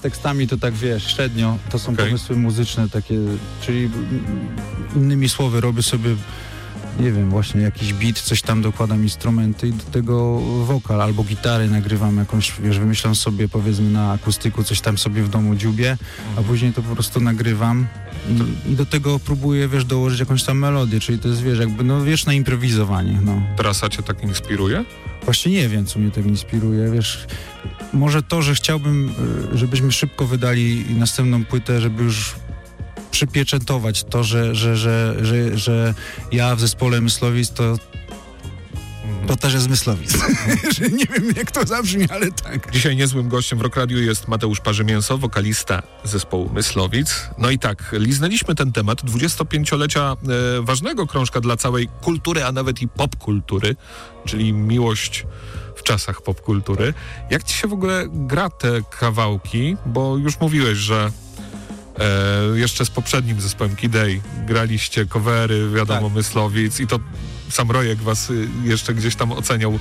tekstami to tak, wiesz, średnio. To są Okej. pomysły muzyczne takie, czyli innymi słowy robię sobie, nie wiem, właśnie jakiś beat, coś tam dokładam instrumenty i do tego wokal albo gitary nagrywam jakąś, wiesz, wymyślam sobie powiedzmy na akustyku, coś tam sobie w domu dziubię, a później to po prostu nagrywam i do tego próbuję, wiesz, dołożyć jakąś tam melodię, czyli to jest, wiesz, jakby, no, wieczne improwizowanie, no. Trasa cię tak inspiruje? Właśnie nie wiem, co mnie tak inspiruje, wiesz, może to, że chciałbym, żebyśmy szybko wydali następną płytę, żeby już przypieczętować to, że ja w zespole Myslowic to też jest Myslowic. Nie wiem, jak to zabrzmi, ale tak. Dzisiaj niezłym gościem w Rock Radiu jest Mateusz Parzymięso, wokalista zespołu Myslowic. No i tak, liznęliśmy ten temat 25-lecia ważnego krążka dla całej kultury, a nawet i popkultury, czyli miłość w czasach popkultury. Jak ci się w ogóle gra te kawałki? Bo już mówiłeś, że jeszcze z poprzednim zespołem Kidej graliście covery, wiadomo, Tak. Myslowic i to sam Rojek was jeszcze gdzieś tam oceniał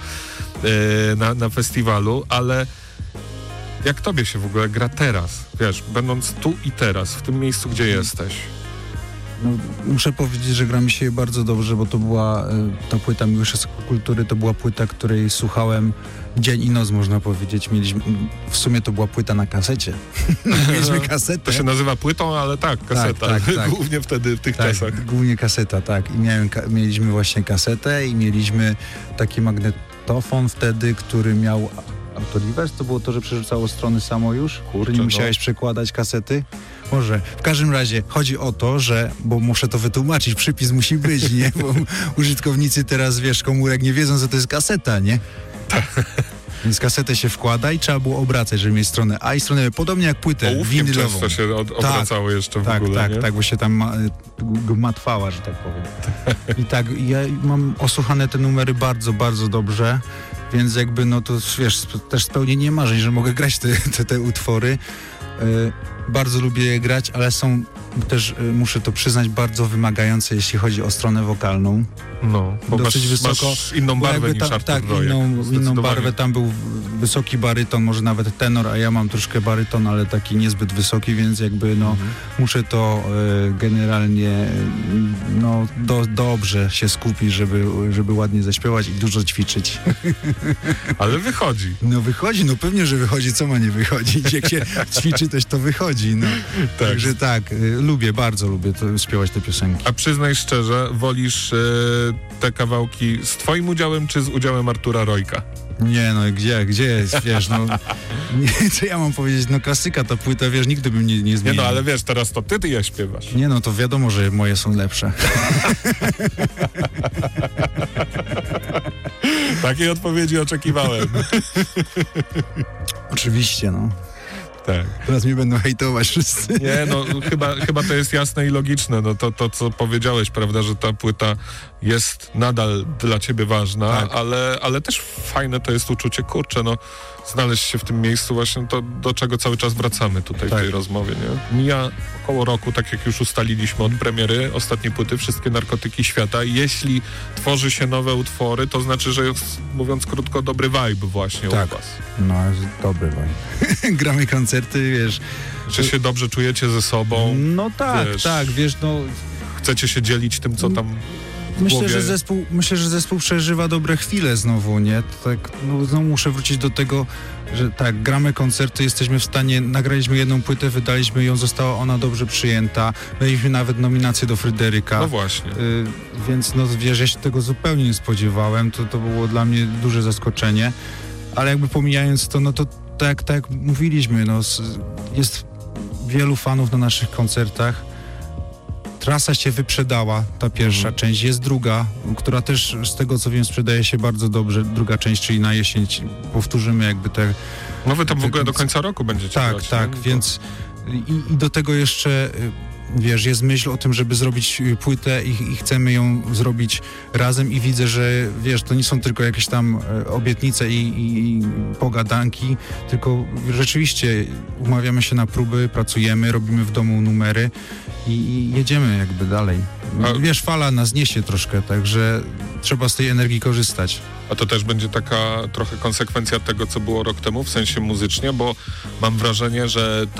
na festiwalu, ale jak tobie się w ogóle gra teraz, wiesz, będąc tu i teraz, w tym miejscu, gdzie jesteś? No, muszę powiedzieć, że gra mi się bardzo dobrze, bo to była ta płyta Miłość Kultury, to była płyta, której słuchałem dzień i noc, można powiedzieć. w sumie to była płyta na kasecie. Mieliśmy kasetę. To się nazywa płytą, ale tak, kaseta. tak. Głównie wtedy, w tych Tak, czasach. głównie kaseta, tak. I mieliśmy właśnie kasetę i mieliśmy taki magnetofon wtedy, który miał autoreverse. To było to, że przerzucało strony samo już, że nie musiałeś przekładać kasety. Może. W każdym razie chodzi o to, że, bo muszę to wytłumaczyć, przypis musi być, nie? Bo użytkownicy teraz, wiesz, komórek nie wiedzą, co to jest kaseta, nie? Więc kasetę się wkłada i trzeba było obracać, żeby mieć stronę A i stronę B, podobnie jak płytę Ołówkiem winylową. często się obracało jeszcze w ogóle, nie? Tak, bo się tam gmatwała, że tak powiem. I tak, ja mam osłuchane te numery bardzo, bardzo dobrze, więc jakby, no to, wiesz, też spełnienie marzeń, że mogę grać te utwory. Bardzo lubię je grać, ale są też, muszę to przyznać, bardzo wymagające, jeśli chodzi o stronę wokalną. No, bo dosyć wysoko. masz inną barwę niż Artur Tak, Rojek. inną barwę. Tam był wysoki baryton, może nawet tenor, a ja mam troszkę baryton, ale taki niezbyt wysoki, więc jakby muszę to generalnie dobrze się skupić, żeby ładnie zaśpiewać i dużo ćwiczyć. Ale wychodzi. No wychodzi, no pewnie, że wychodzi, co ma nie wychodzić? Jak się ćwiczy, to wychodzi, no. Tak. Także tak, bardzo lubię śpiewać te piosenki. A przyznaj szczerze, wolisz te kawałki z twoim udziałem, czy z udziałem Artura Rojka? Nie, no gdzie jest, wiesz, no co ja mam powiedzieć, no klasyka ta płyta, wiesz, nigdy bym nie zmienił. Nie no, ale wiesz, teraz to ty je śpiewasz. Nie no, to wiadomo, że moje są lepsze. Takiej odpowiedzi oczekiwałem. Oczywiście, no. Tak. Teraz mnie będą hejtować wszyscy. Nie, no chyba to jest jasne i logiczne. No to co powiedziałeś, prawda, że ta płyta jest nadal dla ciebie ważna, tak. ale też fajne to jest uczucie, kurczę, no znaleźć się w tym miejscu właśnie, to do czego cały czas wracamy tutaj w tej rozmowie, nie? Mija około roku, tak jak już ustaliliśmy od premiery ostatniej płyty, Wszystkie narkotyki świata. I jeśli tworzy się nowe utwory, to znaczy, że jest, mówiąc krótko, dobry vibe właśnie u was. No, jest dobry vibe. Gramy koncerty, wiesz. Że się dobrze czujecie ze sobą. No tak, wiesz, no. Chcecie się dzielić tym, co tam Myślę, że zespół przeżywa dobre chwile znowu, nie? Tak, no, znowu muszę wrócić do tego, że tak, gramy koncerty, jesteśmy w stanie, nagraliśmy jedną płytę, wydaliśmy ją, została ona dobrze przyjęta, mieliśmy nawet nominację do Fryderyka. No właśnie. Więc, no wiesz, ja się tego zupełnie nie spodziewałem, to było dla mnie duże zaskoczenie, ale jakby pomijając to, no to tak jak mówiliśmy, no jest wielu fanów na naszych koncertach. Trasa się wyprzedała, ta pierwsza część, jest druga, która też z tego co wiem sprzedaje się bardzo dobrze, druga część, czyli na jesień powtórzymy jakby te... No wy tam w ogóle do końca roku będziecie grać. Tak, więc i do tego jeszcze wiesz, jest myśl o tym, żeby zrobić płytę i chcemy ją zrobić razem i widzę, że wiesz, to nie są tylko jakieś tam obietnice i pogadanki, tylko rzeczywiście umawiamy się na próby, pracujemy, robimy w domu numery i jedziemy jakby dalej. Wiesz, fala nas niesie troszkę, także trzeba z tej energii korzystać. A to też będzie taka trochę konsekwencja tego, co było rok temu, w sensie muzycznie, bo mam wrażenie, że